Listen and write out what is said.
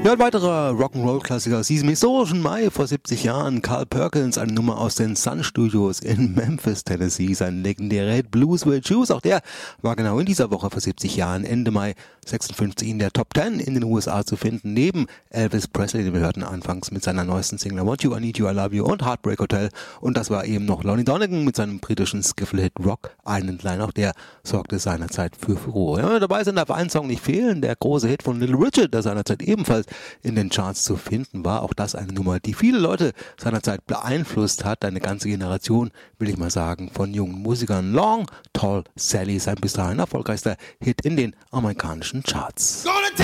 Ja, ein weiterer Rock'n'Roll-Klassiker aus diesem historischen Mai vor 70 Jahren. Carl Perkins, eine Nummer aus den Sun Studios in Memphis, Tennessee. Sein legendärer Hit Blues Will Choose, auch der war genau in dieser Woche vor 70 Jahren, Ende Mai 56 in der Top 10 in den USA zu finden. Neben Elvis Presley, den wir hörten anfangs mit seiner neuesten Single I Want You, I Need You, I Love You und Heartbreak Hotel. Und das war eben noch Lonnie Donegan mit seinem britischen Skiffle-Hit Rock Island Line. Auch der sorgte seinerzeit für Furore. Ja, dabei sind darf ein Song nicht fehlen, der große Hit von Little Richard, der seinerzeit ebenfalls in den Charts zu finden war. Auch das eine Nummer, die viele Leute seinerzeit beeinflusst hat. Eine ganze Generation, will ich mal sagen, von jungen Musikern. Long Tall Sally, sein bis dahin erfolgreichster Hit in den amerikanischen Charts.